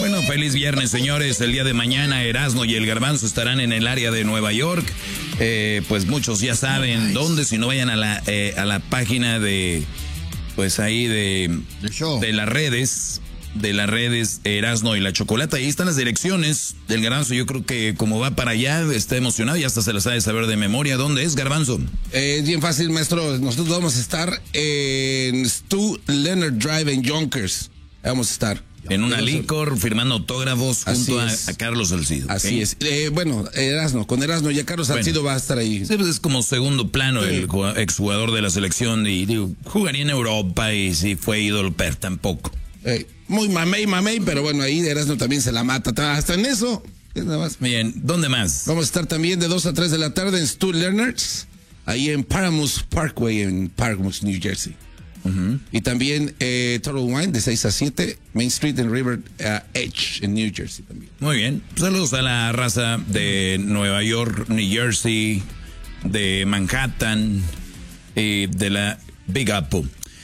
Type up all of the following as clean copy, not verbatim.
Bueno, feliz viernes, señores. El día de mañana Erasmo y el Garbanzo estarán en el área de Nueva York. Pues muchos ya saben dónde, si no vayan a la página de, pues ahí de las redes. De las redes Erasmo y la Chocolata. Ahí están las direcciones del Garbanzo. Yo creo que como va para allá, está emocionado y hasta se las sabe saber de memoria. ¿Dónde es, Garbanzo? Bien fácil, maestro. Nosotros vamos a estar en Stu Leonard Drive en Yonkers. Vamos a estar en una licor firmando autógrafos junto a Carlos Salcido. Así es. Bueno, Erasmo, con Erasmo y a Carlos Salcido va a estar ahí. Sí, pues es como segundo plano el exjugador de la selección y digo, jugaría en Europa y sí fue ídolo, pero tampoco. Muy mamey, pero bueno, ahí Erasmo también se la mata. Hasta en eso. Nada más. Bien, ¿dónde más? Vamos a estar también de 2 a 3 de la tarde en Stu Leonard's, ahí en Paramus Parkway, en Paramus, New Jersey. Y también Total Wine de 6 a 7, Main Street en River Edge, en New Jersey también. Muy bien. Saludos a la raza de Nueva York, New Jersey, de Manhattan, de la Big Apple.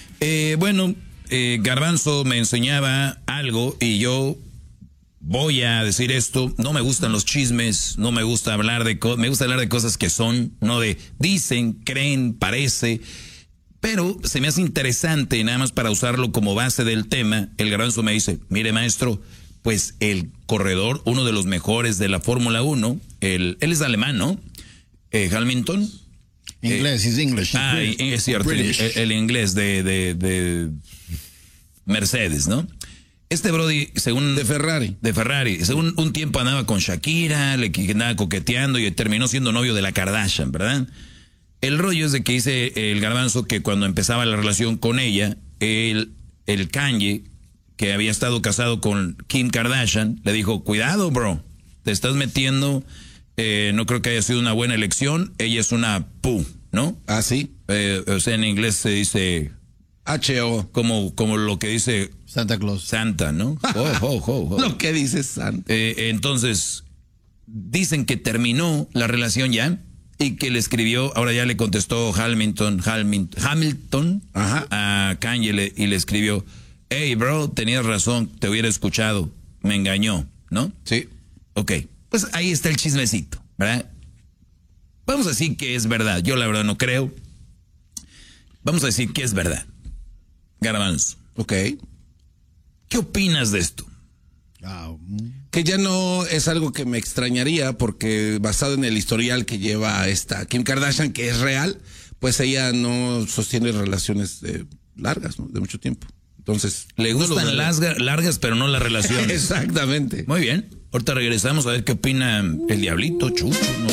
Garbanzo me enseñaba algo y yo voy a decir esto. No me gustan los chismes, no me gusta hablar me gusta hablar de cosas que son, no de dicen, creen, parece. Pero se me hace interesante, nada más para usarlo como base del tema. El Garbanzo me dice, mire maestro, pues el corredor, uno de los mejores de la Fórmula 1, él es alemán, ¿no? Hamilton. Inglés, es English. Es cierto, el inglés de Mercedes, ¿no? Este Brody, según... De Ferrari. Según un tiempo andaba con Shakira, le andaba coqueteando y terminó siendo novio de la Kardashian, ¿verdad? El rollo es de que dice el Garbanzo que cuando empezaba la relación con ella, el Kanye, que había estado casado con Kim Kardashian, le dijo, cuidado, bro, te estás metiendo, no creo que haya sido una buena elección, ella es una pu, ¿no? Ah, sí. O sea, en inglés se dice... H.O. Como lo que dice... Santa Claus. Santa, ¿no? Lo que dice Santa. Entonces, dicen que terminó la relación ya y que le escribió, ahora ya le contestó Hamilton a Kanye y le escribió, hey, bro, tenías razón, te hubiera escuchado, me engañó, ¿no? Sí. Ok, pues ahí está el chismecito, ¿verdad? Vamos a decir que es verdad, yo la verdad no creo. Vamos a decir que es verdad. Garbanzo. Ok. ¿Qué opinas de esto? Que ya no es algo que me extrañaría porque basado en el historial que lleva esta Kim Kardashian, que es real, pues ella no sostiene relaciones largas, ¿no? De mucho tiempo. Entonces, le gustan largas, pero no las relaciones. Exactamente. Muy bien. Ahorita regresamos a ver qué opina el Diablito, Chucho. No